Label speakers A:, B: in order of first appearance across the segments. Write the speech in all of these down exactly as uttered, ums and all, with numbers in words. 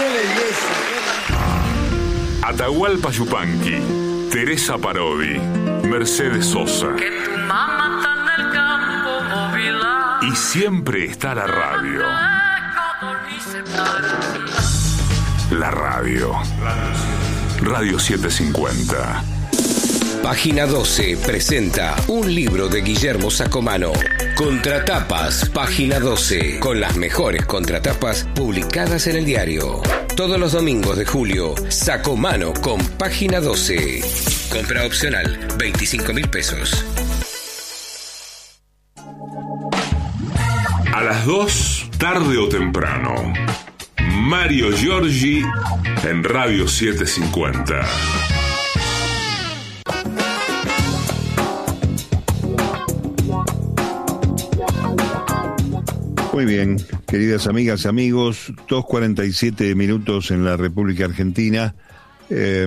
A: ¡Qué belleza!
B: Atahualpa Yupanqui, Teresa Parodi, Mercedes Sosa.
C: Que tu mamá está en el campo móvil.
B: Y siempre está la radio. La radio. Radio setecientos cincuenta.
D: Página doce presenta un libro de Guillermo Sacomano. Contratapas, Página doce, con las mejores contratapas publicadas en el diario. Todos los domingos de julio, Sacomano con Página doce. Compra opcional, veinticinco mil pesos.
B: A las dos, tarde o temprano, Mario Giorgi en Radio setecientos cincuenta.
E: Muy bien, queridas amigas y amigos, dos cuarenta y siete minutos en la República Argentina. Eh,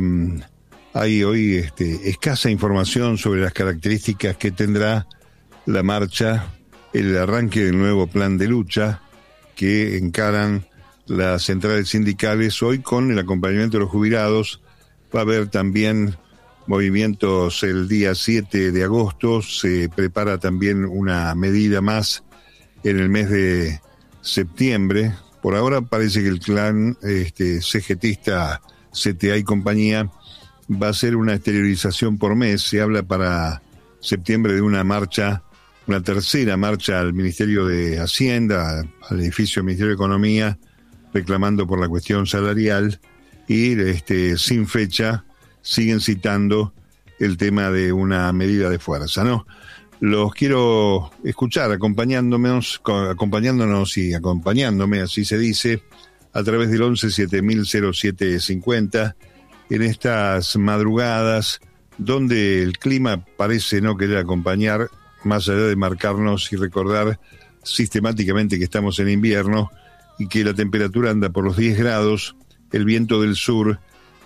E: hay hoy este, escasa información sobre las características que tendrá la marcha, el arranque del nuevo plan de lucha que encaran las centrales sindicales. Hoy, con el acompañamiento de los jubilados, va a haber también movimientos el día siete de agosto. Se prepara también una medida más en el mes de septiembre. Por ahora parece que el clan este, CGTista, C T A y compañía va a ser una exteriorización por mes. Se habla para septiembre de una marcha, una tercera marcha al Ministerio de Hacienda, al edificio del Ministerio de Economía, reclamando por la cuestión salarial, y este, sin fecha siguen citando el tema de una medida de fuerza, ¿no? Los quiero escuchar acompañándonos, acompañándonos y acompañándome, así se dice, a través del once siete mil cero siete cincuenta, en estas madrugadas donde el clima parece no querer acompañar, más allá de marcarnos y recordar sistemáticamente que estamos en invierno y que la temperatura anda por los diez grados, el viento del sur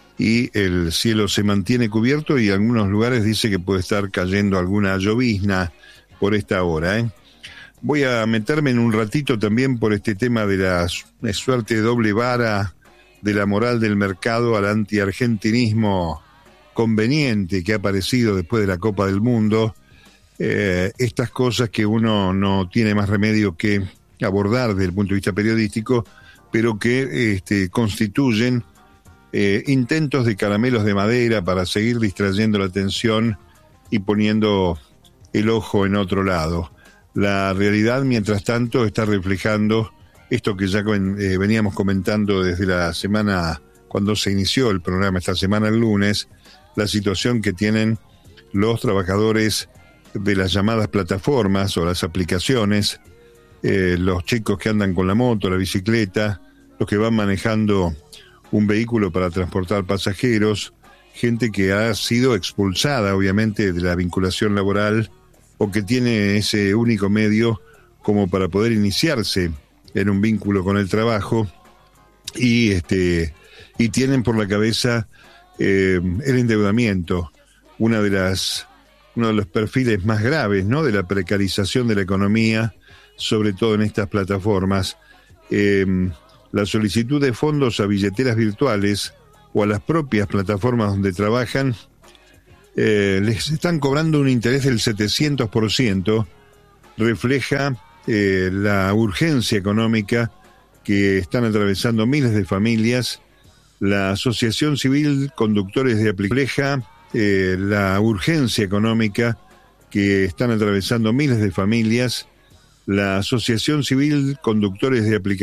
E: y el cielo se mantiene cubierto, y en algunos lugares dice que puede estar cayendo alguna llovizna por esta hora, ¿eh? Voy a meterme en un ratito también por este tema de la suerte de doble vara de la moral del mercado al antiargentinismo conveniente que ha aparecido después de la Copa del Mundo. Eh, estas cosas que uno no tiene más remedio que abordar desde el punto de vista periodístico, pero que este, constituyen Eh, intentos de caramelos de madera para seguir distrayendo la atención y poniendo el ojo en otro lado. La realidad, mientras tanto, está reflejando esto que ya eh, veníamos comentando desde la semana, cuando se inició el programa, esta semana el lunes, la situación que tienen los trabajadores de las llamadas plataformas o las aplicaciones, eh, los chicos que andan con la moto, la bicicleta, los que van manejando un vehículo para transportar pasajeros, gente que ha sido expulsada obviamente de la vinculación laboral o que tiene ese único medio como para poder iniciarse en un vínculo con el trabajo, y este y tienen por la cabeza eh, el endeudamiento, una de las uno de los perfiles más graves, ¿no?, de la precarización de la economía, sobre todo en estas plataformas. Eh, La solicitud de fondos a billeteras virtuales o a las propias plataformas donde trabajan, eh, les están cobrando un interés del setecientos por ciento, refleja eh, la urgencia económica que están atravesando miles de familias. La Asociación Civil Conductores de Aplicación, eh, la urgencia económica que están atravesando miles de familias. La Asociación Civil Conductores de Aplicación